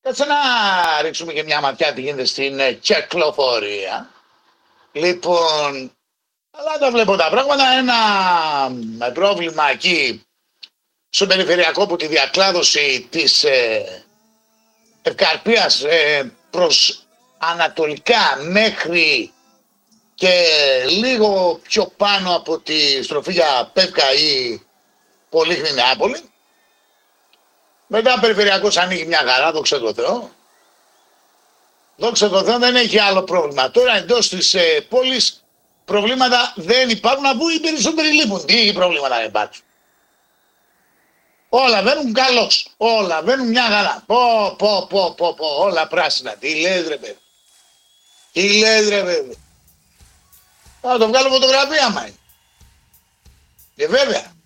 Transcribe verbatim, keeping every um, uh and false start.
Κάτσε να ρίξουμε και μια ματιά τι γίνεται στην κυκλοφορία. Λοιπόν, αλλά τα βλέπω τα πράγματα. Ένα πρόβλημα εκεί στο περιφερειακό που τη διακλάδωση της ε, Ευκαρπίας ε, προς ανατολικά μέχρι και λίγο πιο πάνω από τη στροφή για Πεύκα ή Πολύχνη Νεάπολη. Μετά περιφερειακός ανοίγει μια χαρά, δόξα τω Θεώ. Δόξα τω Θεώ, δεν έχει άλλο πρόβλημα. Τώρα εντός της ε, πόλης προβλήματα δεν υπάρχουν, αφού οι περισσότεροι λείπουν. Τι προβλήματα δεν υπάρχουν. Όλα βαίνουν καλώς. Όλα βαίνουν μια χαρά. Πω, πω, πω, πω, πω. Όλα πράσινα. Τι λες ρε παιδί. Τι λες ρε παιδί. Θα το βγάλω φωτογραφία μα. Και βέβαια.